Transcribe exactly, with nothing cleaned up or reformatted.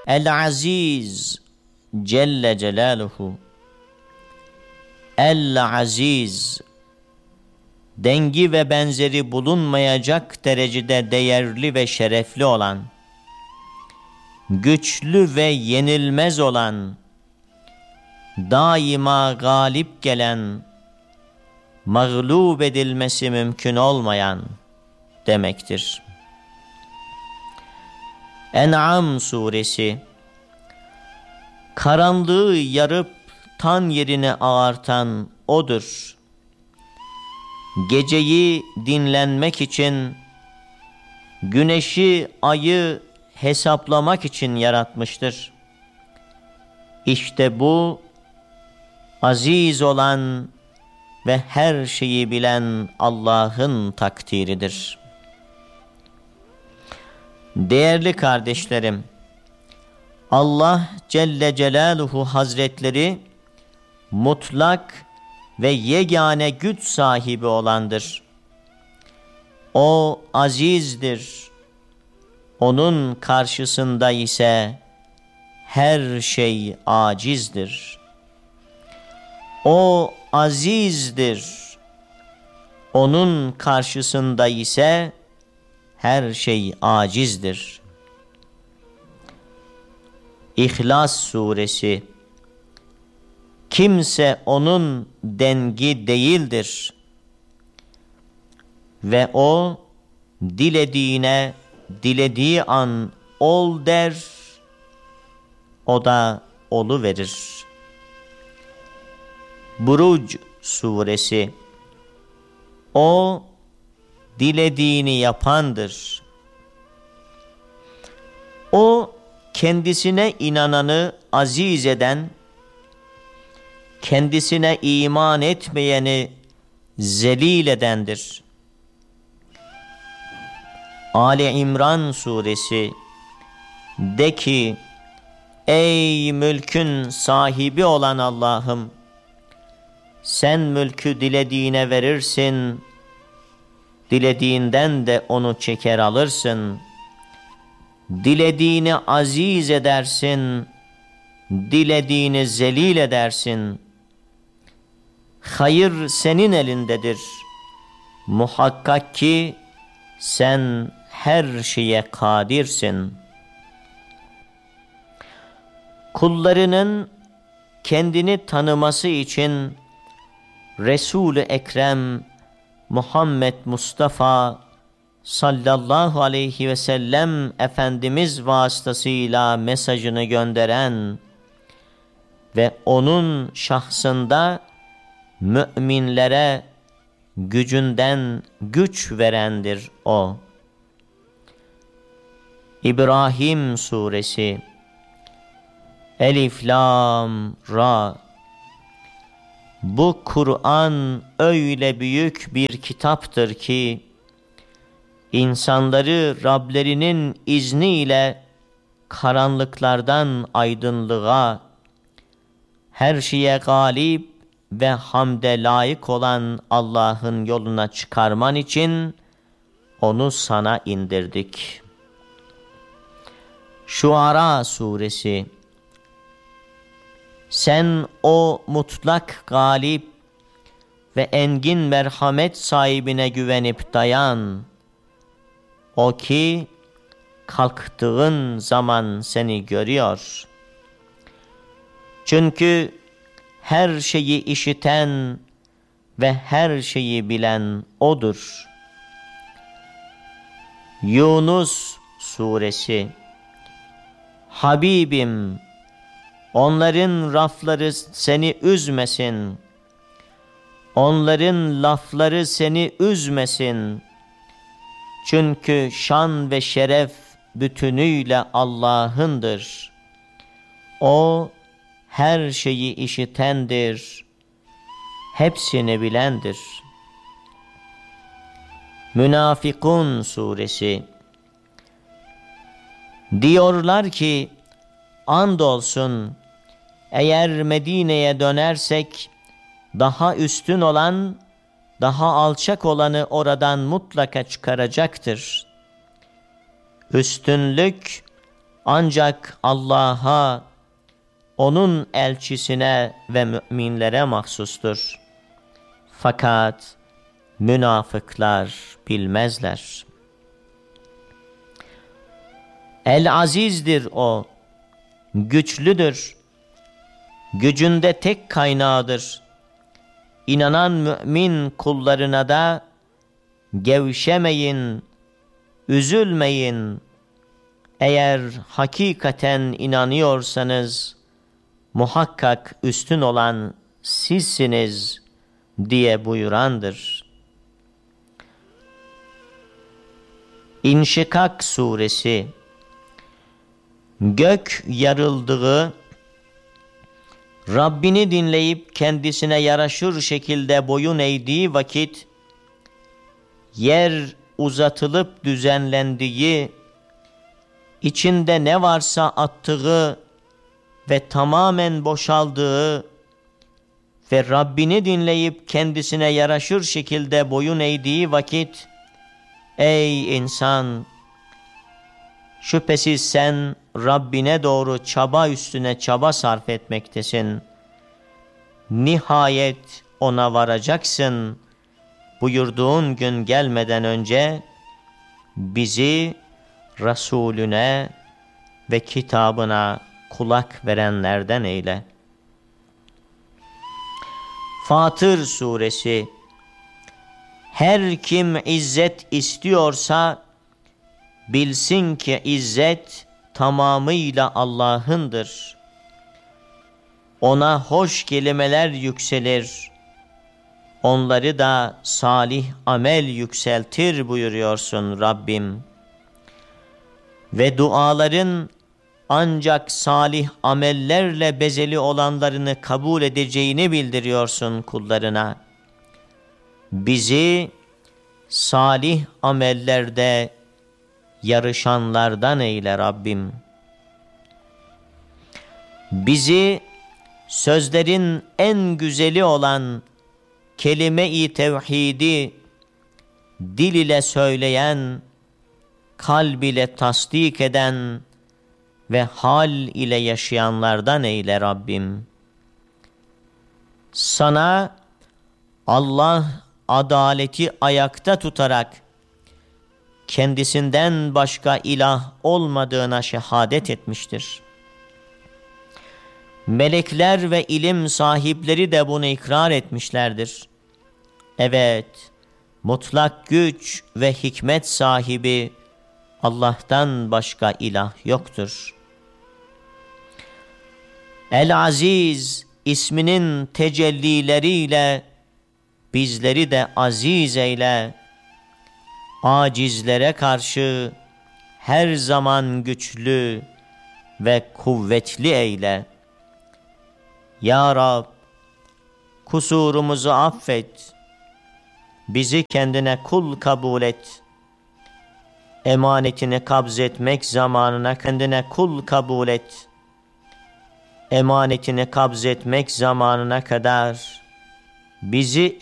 El-Aziz Celle Celaluhu. El-Aziz, dengi ve benzeri bulunmayacak derecede değerli ve şerefli olan, güçlü ve yenilmez olan, daima galip gelen, mağlup edilmesi mümkün olmayan demektir. En'am suresi, karanlığı yarıp tan yerine ağartan O'dur. Geceyi dinlenmek için, güneşi, ayı hesaplamak için yaratmıştır. İşte bu, aziz olan ve her şeyi bilen Allah'ın takdiridir. Değerli kardeşlerim, Allah Celle Celaluhu Hazretleri mutlak ve yegane güç sahibi olandır. O azizdir. Onun karşısında ise her şey acizdir. O azizdir. Onun karşısında ise her şey acizdir. İhlas suresi. Kimse onun dengi değildir. Ve o dilediğine dilediği an ol der, o da oluverir. Buruc suresi. O dilediğini yapandır. O kendisine inananı aziz eden, kendisine iman etmeyeni zelil edendir. Ali İmran suresi. De ki, ey mülkün sahibi olan Allah'ım, sen mülkü dilediğine verirsin, dilediğinden de onu çeker alırsın. Dilediğini aziz edersin, dilediğini zelil edersin. Hayır senin elindedir. Muhakkak ki sen her şeye kadirsin. Kullarının kendini tanıması için Resul-i Ekrem Muhammed Mustafa sallallahu aleyhi ve sellem Efendimiz vasıtasıyla mesajını gönderen ve onun şahsında müminlere gücünden güç verendir o. İbrahim suresi. Elif lam ra. Bu Kur'an öyle büyük bir kitaptır ki insanları Rablerinin izniyle karanlıklardan aydınlığa, her şeye galip ve hamde layık olan Allah'ın yoluna çıkarman için onu sana indirdik. Şuara suresi. Sen o mutlak galip ve engin merhamet sahibine güvenip dayan. O ki kalktığın zaman seni görüyor. Çünkü her şeyi işiten ve her şeyi bilen O'dur. Yunus suresi. Habibim, onların rafları seni üzmesin. Onların lafları seni üzmesin. Çünkü şan ve şeref bütünüyle Allah'ındır. O her şeyi işitendir, hepsini bilendir. Münafıkun suresi. Diyorlar ki, andolsun eğer Medine'ye dönersek daha üstün olan, daha alçak olanı oradan mutlaka çıkaracaktır. Üstünlük ancak Allah'a, onun elçisine ve müminlere mahsustur. Fakat münafıklar bilmezler. El-Aziz'dir o, güçlüdür, gücünde tek kaynağıdır. İnanan mümin kullarına da gevşemeyin, üzülmeyin. Eğer hakikaten inanıyorsanız muhakkak üstün olan sizsiniz diye buyurandır. İnşikak suresi. Gök yarıldığı, Rabbini dinleyip kendisine yaraşır şekilde boyun eğdiği vakit, yer uzatılıp düzenlendiği, içinde ne varsa attığı ve tamamen boşaldığı ve Rabbini dinleyip kendisine yaraşır şekilde boyun eğdiği vakit, ey insan! Şüphesiz sen Rabbine doğru çaba üstüne çaba sarf etmektesin. Nihayet ona varacaksın. Buyurduğun gün gelmeden önce bizi Resulüne ve kitabına kulak verenlerden eyle. Fatır suresi. Her kim izzet istiyorsa bilsin ki izzet tamamıyla Allah'ındır. Ona hoş kelimeler yükselir, onları da salih amel yükseltir buyuruyorsun Rabbim. Ve duaların ancak salih amellerle bezeli olanlarını kabul edeceğini bildiriyorsun kullarına. Bizi salih amellerde yarışanlardan eyle Rabbim. Bizi sözlerin en güzeli olan kelime-i tevhidi dil ile söyleyen, kalb ile tasdik eden ve hal ile yaşayanlardan eyle Rabbim. Sana Allah adaleti ayakta tutarak kendisinden başka ilah olmadığına şehadet etmiştir. Melekler ve ilim sahipleri de bunu ikrar etmişlerdir. Evet, mutlak güç ve hikmet sahibi Allah'tan başka ilah yoktur. El-Aziz isminin tecellileriyle bizleri de aziz eyle. Acizlere karşı her zaman güçlü ve kuvvetli eyle. Ya Rab, kusurumuzu affet, bizi kendine kul kabul et. Emanetini kabzetmek zamanına kendine kul kabul et. Emanetini kabzetmek zamanına kadar bizi